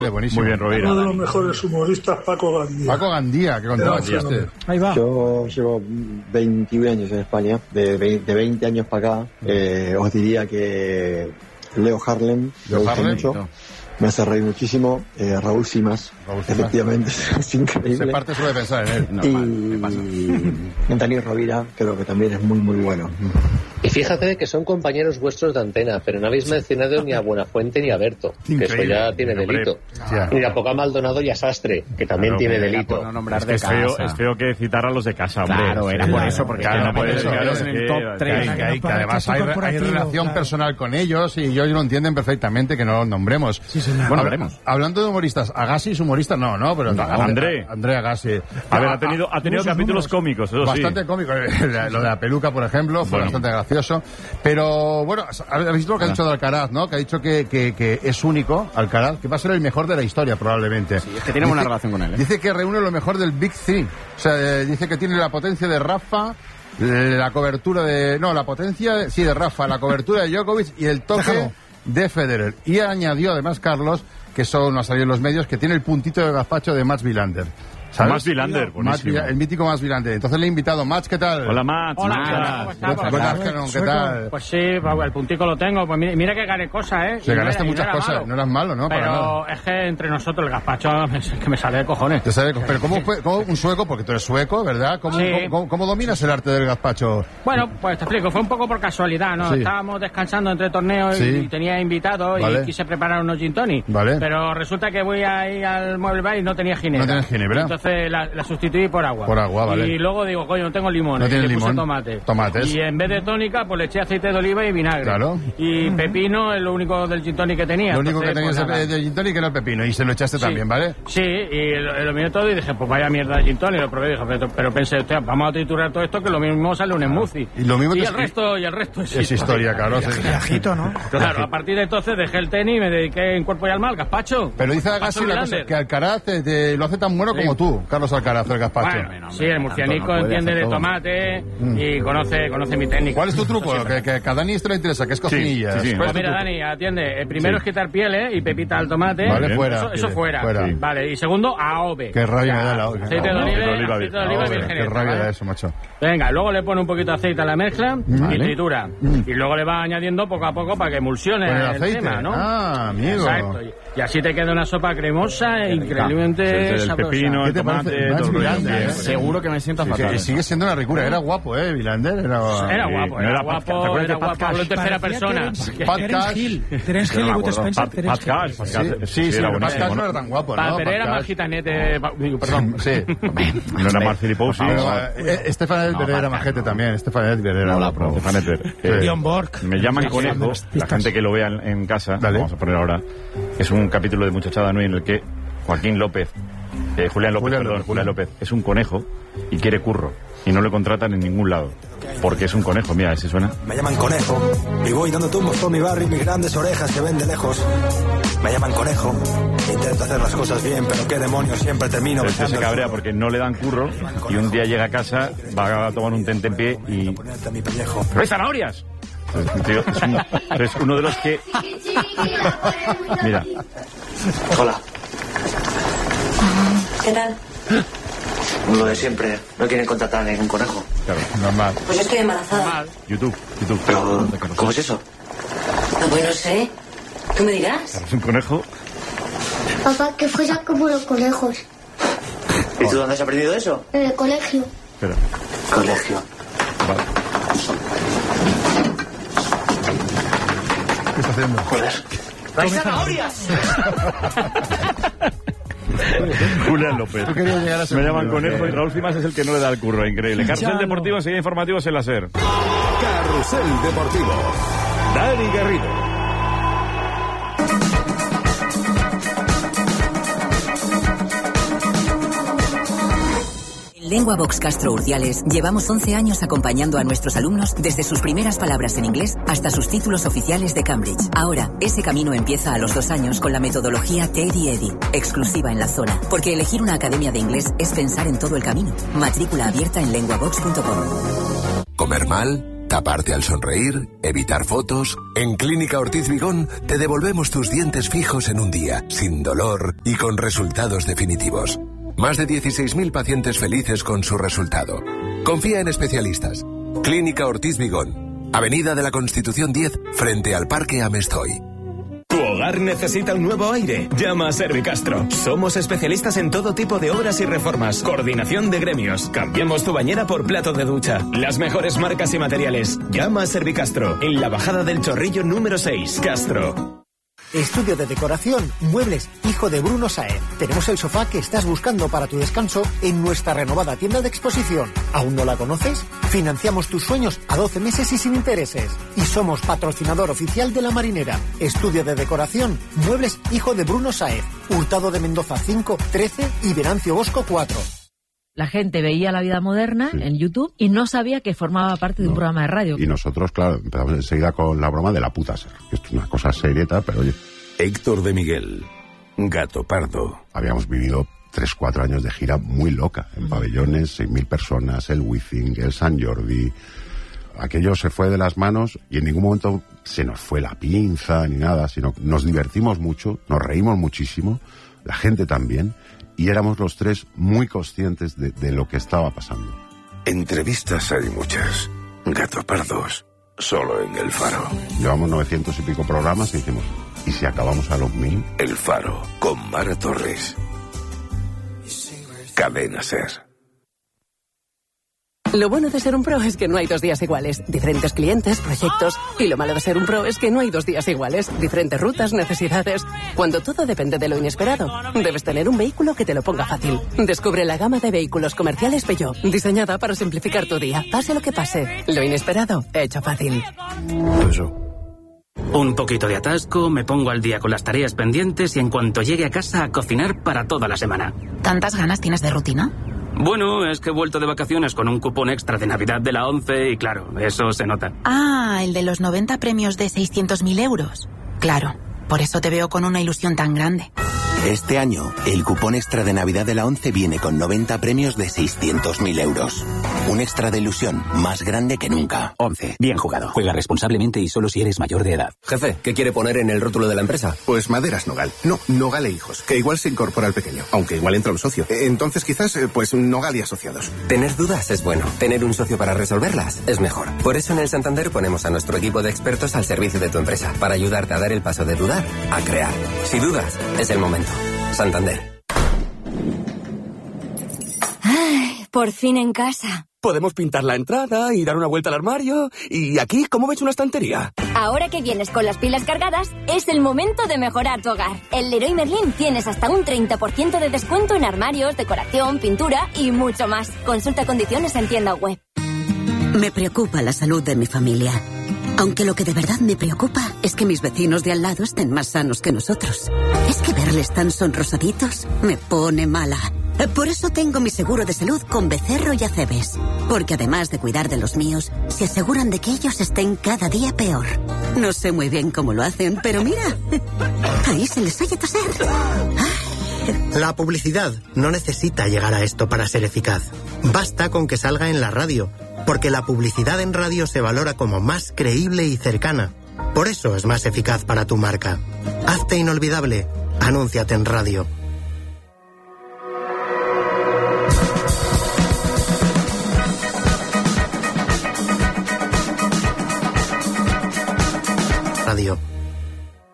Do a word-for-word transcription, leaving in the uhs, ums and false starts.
Buenísimo. Muy bien, Rovira. Uno de los mejores humoristas, Paco Gandía. Paco Gandía, que contaba chistes. Ahí va. Yo llevo veintiún años en España, de veinte años para acá. Eh, os diría que Leo Harlem, me gusta Harlem, mucho. no. Me hace reír muchísimo. Eh, Raúl Simas, Raúl Simas. efectivamente, es increíble. Se parte suele pensar en él. No, y Daniel Rovira, creo que también es muy, muy bueno. Y fíjate que son compañeros vuestros de antena, pero no habéis mencionado ni a Buenafuente ni a Berto, que eso ya tiene delito. Ya. Ni a Poca Maldonado y a Sastre, que también Claro, tiene que delito. no nombrar de es, que es, feo, es feo que citar a los de casa, hombre. Claro, era por eso, porque claro, no puedes claro, en el top tres. Que, que, que además hay, hay relación claro. personal con ellos y ellos lo entienden perfectamente que no los nombremos. Sí, señor. Bueno, veremos. Hablando de humoristas, Agassi es humorista, no, no, pero no, André. André Agassi. A ver, ha tenido, ha tenido capítulos cómicos, eso bastante sí. cómicos. Lo de la peluca, por ejemplo, fue bueno. bastante gracioso. Pero, bueno, habéis visto lo que ha dicho de Alcaraz, ¿no? Que ha dicho que, que, que es único, Alcaraz, que va a ser el mejor de la historia, probablemente. Sí, es que tiene una relación con él, ¿eh? Dice que reúne lo mejor del Big Three. O sea, eh, dice que tiene la potencia de Rafa, la cobertura de... No, la potencia, sí, de Rafa, la cobertura de Djokovic y el toque Déjalo. de Federer. Y añadió, además, Carlos, que eso no ha salido en los medios, que tiene el puntito de gazpacho de Mats Wilander. ¿Sabes? Mats Wilander, buenísimo. El mítico Mats Wilander. Entonces le he invitado. Mats, ¿qué tal? Hola, Mats. Hola, Mats. ¿cómo estás? Buenas, ¿qué tal? Pues sí, el puntico lo tengo. Pues mira, mira que gané cosas, ¿eh? Se ganaste no muchas no cosas. Malo. No eras malo, ¿no? Pero Para nada. Es que entre nosotros el gazpacho es que me sale de cojones. Te sale de co Pero ¿cómo, fue, ¿cómo un sueco? Porque tú eres sueco, ¿verdad? ¿Cómo, sí. cómo, cómo, cómo dominas el arte del gazpacho? Bueno, pues te explico. Fue un poco por casualidad, ¿no? Sí. Estábamos descansando entre torneos sí. y tenía invitados vale. y quise preparar unos gin tonic. Vale. Pero resulta que voy ahí al mueble bar y no tenía ginebra. No tenías ginebra. Entonces la, la sustituí por agua. Por agua, vale. Y luego digo, coño, no tengo limones. No tienes y le puse limón. tomate. Tomates. Y en vez de tónica, pues le eché aceite de oliva y vinagre. Claro. Y uh-huh. pepino es lo único del gin tonic que tenía. Lo único Entonces, que tenías pues, de gin tonic era el pepino. Y se lo echaste sí. también, ¿vale? Sí, y lo, lo miré todo y dije, pues vaya mierda de gin tonic. Lo probé y dije, pero, pero pensé, hostia, vamos a triturar todo esto que lo mismo sale un smoothie. Y lo mismo y te... el resto, y el resto es, es historia, claro. Viajito, ¿no? Claro, a partir de entonces dejé el tenis y me dediqué en cuerpo y alma al gazpacho. Pero dice Agassi la cosa, que Alcaraz te, te lo hace tan bueno sí. como tú, Carlos Alcaraz, el gazpacho. Bueno, no, sí, el murcianico no entiende de tomate mm. y conoce, conoce mi técnica. ¿Cuál es tu truco? Que, que, que a Dani esto le interesa, que es cocinilla. Sí, sí, sí. Pues mira, Dani, atiende. El primero sí. es quitar pieles y pepita al tomate. Vale, fuera. Eso, eso fuera. fuera. Sí. Vale, y segundo, A O V. Qué rabia me da la olla. Aceite de oliva, aceite de oliva virgen. Qué rabia da eso, macho. Venga, luego le pone un poquito de aceite a la mezcla vale. y tritura. Mm. Y luego le va añadiendo poco a poco para que emulsione el, el aceite. tema, ¿no? Ah, amigo. Exacto. Y así te queda una sopa cremosa e increíblemente sabrosa. El pepino, el tomate, todo Wilander, ¿eh? Seguro que me siento fatal. Sigue siendo una ricura. Era guapo, ¿eh? Wilander era... Era guapo, era, era guapo, era guapo. Hablo en tercera persona. Terence Hill. Terence Hill, le gusta Spencer. Pat Cash. Sí, sí, Pat Cash no era tan guapo, ¿no? Pero era más gitanete... Perdón. Sí. No era Marcel Pousi. Estefan Edberg era majete también. Estefan Edberg era... No la pro. Estefan Edberg. Dion Borg. Me llaman conejo. La gente que lo vea en casa, vamos a poner ahora, es un capítulo de Muchachada Nui en el que Joaquín López, eh, Julián López, Julián, perdón, Julián López, es un conejo y quiere curro y no le contratan en ningún lado porque es un conejo. Mira, ¿ese suena? Me llaman conejo y voy dando tumbos por mi barrio y mis grandes orejas se ven de lejos. Me llaman conejo, intento hacer las cosas bien, pero qué demonios, siempre termino besando. Se cabrea porque no le dan curro y un día llega a casa, va a tomar un tentempié y... ¡Pero hay zanahorias! Tío, es, un, es uno de los que... Mira. Hola. ¿Qué tal? Lo de siempre. No quieren contratar a ningún conejo. Claro, normal. Pues estoy embarazada. YouTube, YouTube. Pero, ¿cómo es eso? No, pues no sé. ¿Tú me dirás? ¿Es un conejo? Papá, que fuera como los conejos. ¿Y tú dónde has aprendido eso? En el colegio. Espera. Colegio. Vale. ¿Qué está haciendo? Joder. ¡No hay zanahorias! Julián López. Tú querías llegar a Me llaman conejo y Raúl Cimas es el que no le da el curro. Increíble. Carrusel Deportivo, enseguida informativos en la SER. Carrusel Deportivo. Dani Garrido. Lengua Vox Castro Urdiales llevamos once años acompañando a nuestros alumnos desde sus primeras palabras en inglés hasta sus títulos oficiales de Cambridge. Ahora, ese camino empieza a los dos años con la metodología Teddy Eddy, exclusiva en la zona, porque elegir una academia de inglés es pensar en todo el camino. Matrícula abierta en lenguavox punto com. ¿Comer mal? taparte al sonreír, evitar fotos. En Clínica Ortiz Vigón te devolvemos tus dientes fijos en un día, sin dolor y con resultados definitivos. Más de dieciséis mil pacientes felices con su resultado. Confía en especialistas. Clínica Ortiz Vigón, Avenida de la Constitución diez, frente al Parque Amestoy. ¿Tu hogar necesita un nuevo aire? Llama a Servicastro. Somos especialistas en todo tipo de obras y reformas. Coordinación de gremios. Cambiamos tu bañera por plato de ducha. Las mejores marcas y materiales. Llama a Servicastro. En la bajada del Chorrillo número seis. Castro. Estudio de decoración, muebles, hijo de Bruno Saez. Tenemos el sofá que estás buscando para tu descanso en nuestra renovada tienda de exposición. ¿Aún no la conoces? Financiamos tus sueños a doce meses y sin intereses. Y somos patrocinador oficial de La Marinera. Estudio de decoración, muebles, hijo de Bruno Saez. Hurtado de Mendoza cinco, trece y Venancio Bosco cuatro. La gente veía La Vida Moderna sí. en YouTube y no sabía que formaba parte de no. un programa de radio. Y nosotros, claro, empezamos enseguida con la broma de la puta ser. Esto es una cosa serieta, pero oye... Héctor de Miguel, Gato Pardo. Habíamos vivido tres, cuatro años de gira muy loca, en pabellones, seis mil personas, el Wizzing, el San Jordi... Aquello se fue de las manos y en ningún momento se nos fue la pinza ni nada, sino nos divertimos mucho, nos reímos muchísimo, la gente también... Y éramos los tres muy conscientes de, de lo que estaba pasando. Entrevistas hay muchas. Gato Pardos, solo en El Faro. Llevamos novecientos y pico programas y dijimos, ¿y si acabamos a los mil? El Faro, con Mara Torres. Cadena Ser. Lo bueno de ser un pro es que no hay dos días iguales. Diferentes clientes, proyectos. Y lo malo de ser un pro es que no hay dos días iguales. Diferentes rutas, necesidades. Cuando todo depende de lo inesperado, debes tener un vehículo que te lo ponga fácil. Descubre la gama de vehículos comerciales Peugeot, diseñada para simplificar tu día. Pase lo que pase, lo inesperado, hecho fácil. Eso. Un poquito de atasco, me pongo al día con las tareas pendientes y en cuanto llegue a casa a cocinar para toda la semana. ¿Tantas ganas tienes de rutina? Bueno, es que he vuelto de vacaciones con un cupón extra de Navidad de la ONCE y claro, eso se nota. Ah, el de los noventa premios de seiscientos mil euros. Claro, por eso te veo con una ilusión tan grande. Este año, el cupón extra de Navidad de la ONCE viene con noventa premios de seiscientos mil euros. Un extra de ilusión más grande que nunca. ONCE, bien jugado. Juega responsablemente y solo si eres mayor de edad. Jefe, ¿qué quiere poner en el rótulo de la empresa? Pues Maderas Nogal. No, Nogal e Hijos, que igual se incorpora al pequeño, aunque igual entra un socio. Entonces quizás, pues Nogal y Asociados. Tener dudas es bueno. Tener un socio para resolverlas es mejor. Por eso en el Santander ponemos a nuestro equipo de expertos al servicio de tu empresa, para ayudarte a dar el paso de dudar a crear. Si dudas, es el momento. Santander. Ay, por fin en casa. Podemos pintar la entrada y dar una vuelta al armario. Y aquí, ¿cómo ves una estantería? Ahora que vienes con las pilas cargadas, es el momento de mejorar tu hogar. En Leroy Merlin tienes hasta un treinta por ciento de descuento en armarios, decoración, pintura y mucho más. Consulta condiciones en tienda web. Me preocupa la salud de mi familia. Aunque lo que de verdad me preocupa es que mis vecinos de al lado estén más sanos que nosotros. Es que verles tan sonrosaditos me pone mala. Por eso tengo mi seguro de salud con Becerro y Acebes. Porque además de cuidar de los míos, se aseguran de que ellos estén cada día peor. No sé muy bien cómo lo hacen, pero mira, ahí se les oye toser. La publicidad no necesita llegar a esto para ser eficaz. Basta con que salga en la radio, porque la publicidad en radio se valora como más creíble y cercana. Por eso es más eficaz para tu marca. Hazte inolvidable. Anúnciate en radio.